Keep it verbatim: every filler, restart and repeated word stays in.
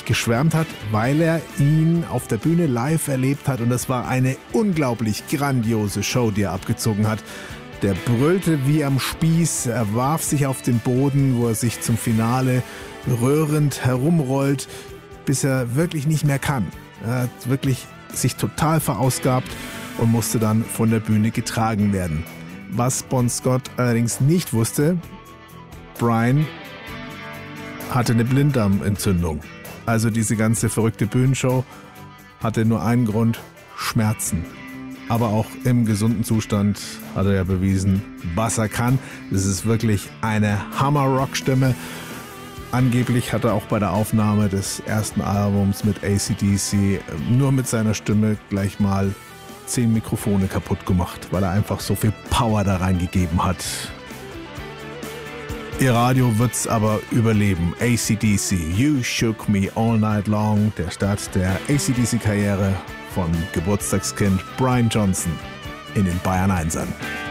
unglaublich geschwärmt hat, weil er ihn auf der Bühne live erlebt hat und das war eine unglaublich grandiose Show, die er abgezogen hat. Der brüllte wie am Spieß, er warf sich auf den Boden, wo er sich zum Finale rührend herumrollt, bis er wirklich nicht mehr kann. Er hat wirklich sich total verausgabt und musste dann von der Bühne getragen werden. Was Bon Scott allerdings nicht wusste, Brian hatte eine Blinddarmentzündung. Also diese ganze verrückte Bühnenshow hatte nur einen Grund, Schmerzen. Aber auch im gesunden Zustand hat er ja bewiesen, was er kann. Das ist wirklich eine Hammer-Rock-Stimme. Angeblich hat er auch bei der Aufnahme des ersten Albums mit A C D C nur mit seiner Stimme gleich mal zehn Mikrofone kaputt gemacht, weil er einfach so viel Power da reingegeben hat. Ihr Radio wird's aber überleben. A C D C, You Shook Me All Night Long, der Start der A C D C-Karriere von Geburtstagskind Brian Johnson in den Bayern Einsern.